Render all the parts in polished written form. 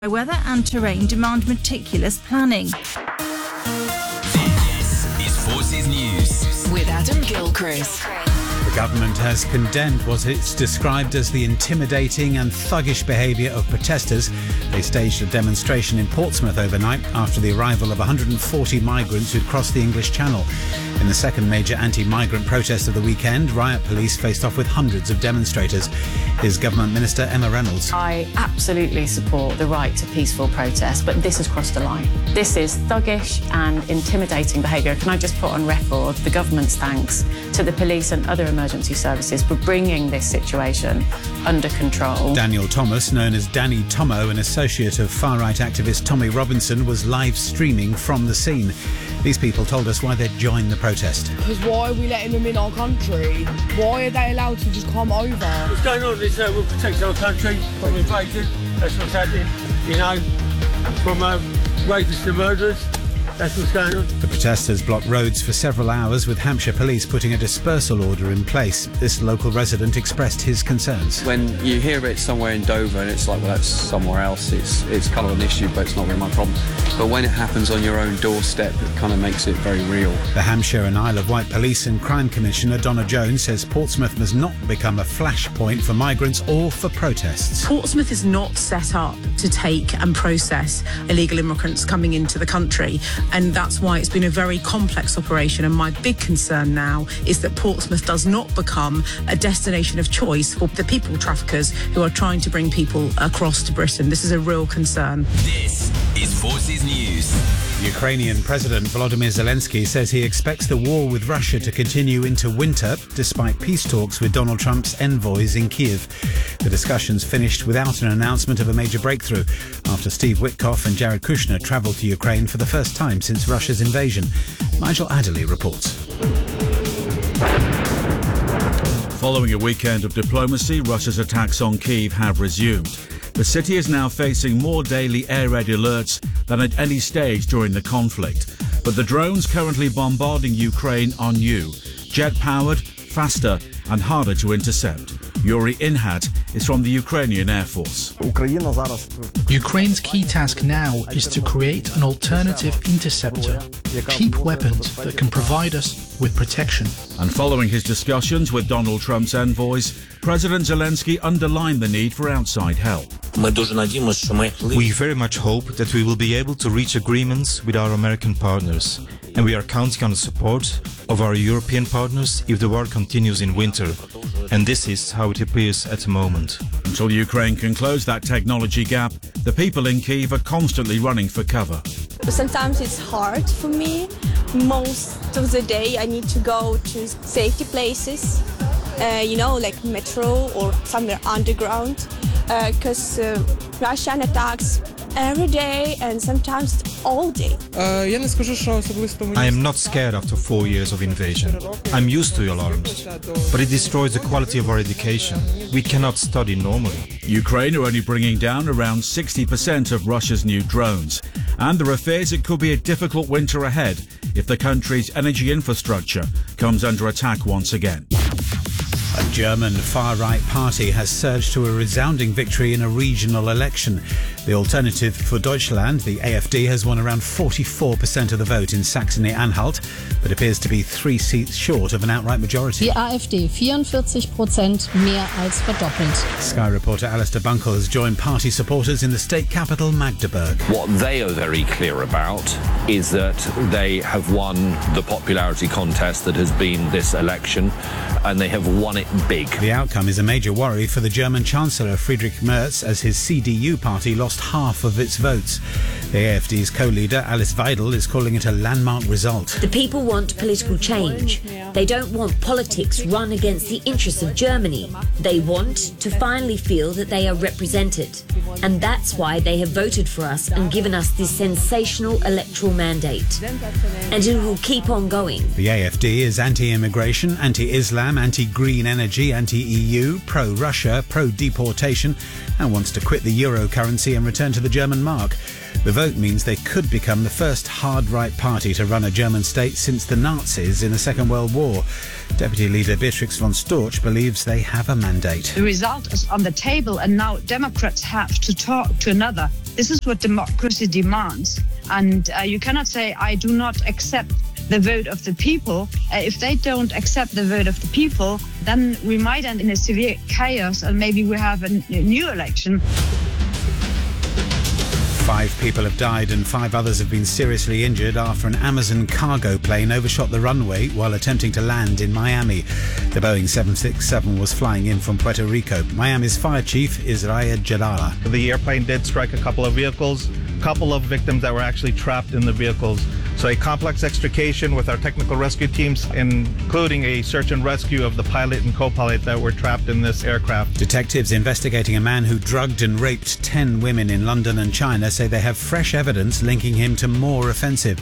Weather and terrain demand meticulous planning. This is Forces News with Adam Gilchrist. The government has condemned what it's described as the intimidating and thuggish behaviour of protesters. They staged a demonstration in Portsmouth overnight after the arrival of 140 migrants who'd crossed the English Channel. In the second major anti-migrant protest of the weekend, riot police faced off with hundreds of demonstrators. Here's Government Minister Emma Reynolds. I absolutely support the right to peaceful protest, but this has crossed a line. This is thuggish and intimidating behaviour. Can I just put on record the government's thanks to the police and other emergency services for bringing this situation under control. Daniel Thomas, known as Danny Tomo, an associate of far-right activist Tommy Robinson, was live streaming from the scene. These people told us why they'd joined the protest. Because why are we letting them in our country? Why are they allowed to just come over? What's going on is we'll protect our country from invasion. That's what's happening, you know, from rapists to murderers. That's what's going on. The protesters blocked roads for several hours, with Hampshire Police putting a dispersal order in place. This local resident expressed his concerns. When you hear it somewhere in Dover and it's like, well, that's somewhere else, it's kind of an issue, but it's not really my problem. But when it happens on your own doorstep, it kind of makes it very real. The Hampshire and Isle of Wight Police and Crime Commissioner Donna Jones says Portsmouth must not become a flashpoint for migrants or for protests. Portsmouth is not set up to take and process illegal immigrants coming into the country, and that's why it's been a very complex operation. And my big concern now is that Portsmouth does not become a destination of choice for the people traffickers who are trying to bring people across to Britain. This is a real concern. This is Forces News. Ukrainian President Volodymyr Zelensky says he expects the war with Russia to continue into winter, despite peace talks with Donald Trump's envoys in Kyiv. The discussions finished without an announcement of a major breakthrough after Steve Witkoff and Jared Kushner travelled to Ukraine for the first time since Russia's invasion. Nigel Adderley reports. Following a weekend of diplomacy, Russia's attacks on Kyiv have resumed. The city is now facing more daily air raid alerts than at any stage during the conflict. But the drones currently bombarding Ukraine are new, jet-powered, faster and harder to intercept. Yuri Inhat is from the Ukrainian Air Force. Ukraine's key task now is to create an alternative interceptor, cheap weapons that can provide us with protection. And following his discussions with Donald Trump's envoys, President Zelensky underlined the need for outside help. We very much hope that we will be able to reach agreements with our American partners, and we are counting on the support of our European partners if the war continues in winter. And this is how it appears at the moment. Until Ukraine can close that technology gap, the people in Kyiv are constantly running for cover. Sometimes it's hard for me. Most of the day I need to go to safety places, like metro or somewhere underground, because Russian attacks every day and sometimes all day. I am not scared after 4 years of invasion. I'm used to alarms, but it destroys the quality of our education. We cannot study normally. Ukraine are only bringing down around 60% of Russia's new drones, and there are fears it could be a difficult winter ahead if the country's energy infrastructure comes under attack once again. A German far-right party has surged to a resounding victory in a regional election. The Alternative for Deutschland, the AfD, has won around 44% of the vote in Saxony-Anhalt, but appears to be 3 seats short of an outright majority. Die AfD 44%, mehr als verdoppelt. Sky reporter Alistair Bunkle has joined party supporters in the state capital, Magdeburg. What they are very clear about is that they have won the popularity contest that has been this election, and they have won it big. The outcome is a major worry for the German Chancellor Friedrich Merz, as his CDU party lost half of its votes. The AfD's co-leader Alice Weidel is calling it a landmark result. The people want political change. They don't want politics run against the interests of Germany. They want to finally feel that they are represented. And that's why they have voted for us and given us this sensational electoral mandate. And it will keep on going. The AfD is anti-immigration, anti-Islam, anti-green energy, anti-EU, pro-Russia, pro-deportation, and wants to quit the euro currency and return to the German mark. The vote means they could become the first hard-right party to run a German state since the Nazis in the Second World War. Deputy Leader Beatrix von Storch believes they have a mandate. The result is on the table, and now Democrats have to talk to another This is what democracy demands. And you cannot say, I do not accept the vote of the people. If they don't accept the vote of the people, then we might end in a severe chaos and maybe we have a new election. 5 people have died and 5 others have been seriously injured after an Amazon cargo plane overshot the runway while attempting to land in Miami. The Boeing 767 was flying in from Puerto Rico. Miami's fire chief is Rayed Jalala. The airplane did strike a couple of vehicles, a couple of victims that were actually trapped in the vehicles. So a complex extrication with our technical rescue teams, including a search and rescue of the pilot and co-pilot that were trapped in this aircraft. Detectives investigating a man who drugged and raped 10 women in London and China say they have fresh evidence linking him to more offensive.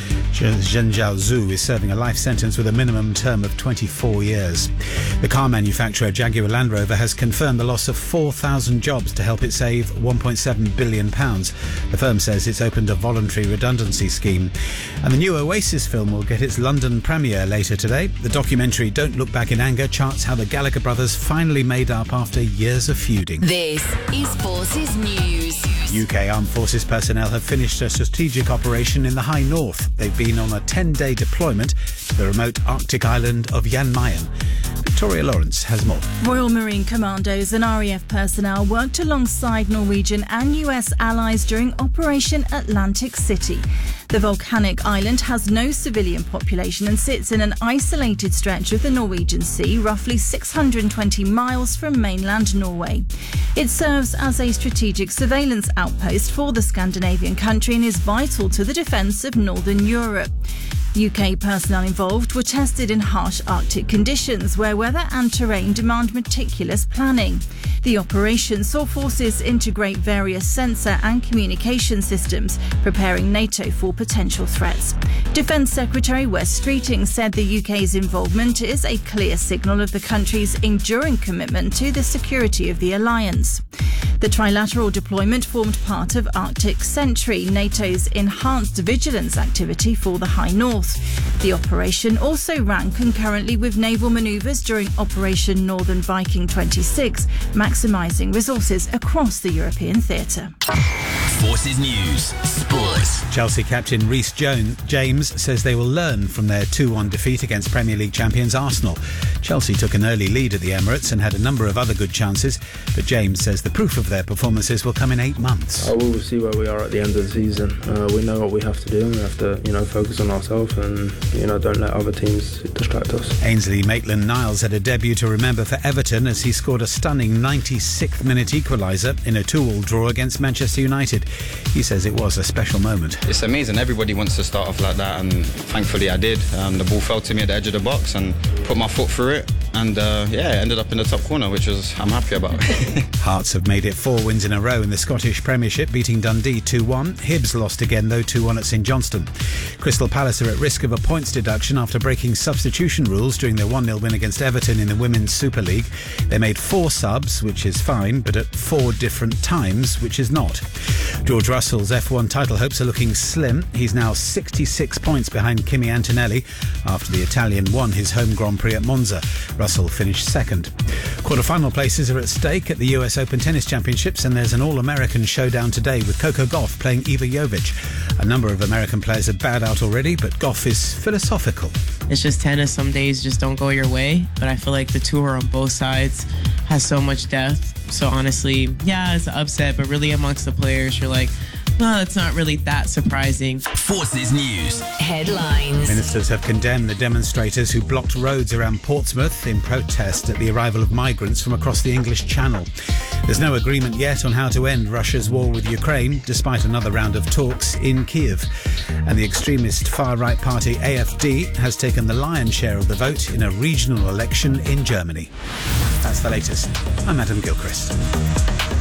Zhenjiao Zhu is serving a life sentence with a minimum term of 24 years. The car manufacturer Jaguar Land Rover has confirmed the loss of 4,000 jobs to help it save £1.7 billion. The firm says it's opened a voluntary redundancy scheme. And the new Oasis film will get its London premiere later today. The documentary Don't Look Back in Anger charts how the Gallagher brothers finally made up after years of feuding. This is Forces News. UK Armed Forces personnel have finished a strategic operation in the High North. They've been on a 10-day deployment to the remote Arctic island of Jan Mayen. Victoria Lawrence has more. Royal Marine Commandos and RAF personnel worked alongside Norwegian and US allies during Operation Atlantic City. The volcanic island has no civilian population and sits in an isolated stretch of the Norwegian Sea, roughly 620 miles from mainland Norway. It serves as a strategic surveillance outpost for the Scandinavian country and is vital to the defence of Northern Europe. UK personnel involved were tested in harsh Arctic conditions where weather and terrain demand meticulous planning. The operation saw forces integrate various sensor and communication systems, preparing NATO for potential threats. Defence Secretary Wes Streeting said the UK's involvement is a clear signal of the country's enduring commitment to the security of the alliance. The trilateral deployment formed part of Arctic Sentry, NATO's enhanced vigilance activity for the High North. The operation also ran concurrently with naval manoeuvres during Operation Northern Viking 26, maximising resources across the European theatre. Forces News Sports. Chelsea captain Reece James says they will learn from their 2-1 defeat against Premier League champions Arsenal. Chelsea took an early lead at the Emirates and had a number of other good chances, but James says the proof of their performances will come in 8 months. We will see where we are at the end of the season. We know what we have to do. We have to, focus on ourselves and, don't let other teams distract us. Ainsley Maitland-Niles had a debut to remember for Everton as he scored a stunning 96th minute equaliser in a 2-2 draw against Manchester United. He says it was a special moment. It's amazing. Everybody wants to start off like that, and thankfully I did. The ball fell to me at the edge of the box and put my foot through it, and it ended up in the top corner, which I'm happy about. Hearts have made it 4 wins in a row in the Scottish Premiership, beating Dundee 2-1. Hibs lost again though 2-1 at St Johnstone. Crystal Palace are at risk of a points deduction after breaking substitution rules during their 1-0 win against Everton in the Women's Super League. They made 4 subs, which is fine, but at 4 different times, which is not. George Russell's F1 title hopes are looking slim. He's now 66 points behind Kimi Antonelli after the Italian won his home Grand Prix at Monza. Russell finished second. Quarter-final places are at stake at the US Open Tennis Championships, and there's an all-American showdown today with Coco Gauff playing Iva Jovic. A number of American players have bowed out already, but Gauff is philosophical. It's just tennis. Some days just don't go your way, but I feel like the tour on both sides has so much depth. So honestly, yeah, it's an upset, but really amongst the players, you're like, well, it's not really that surprising. Forces News Headlines. Ministers have condemned the demonstrators who blocked roads around Portsmouth in protest at the arrival of migrants from across the English Channel. There's no agreement yet on how to end Russia's war with Ukraine, despite another round of talks in Kiev. And the extremist far-right party AfD has taken the lion's share of the vote in a regional election in Germany. That's the latest. I'm Adam Gilchrist.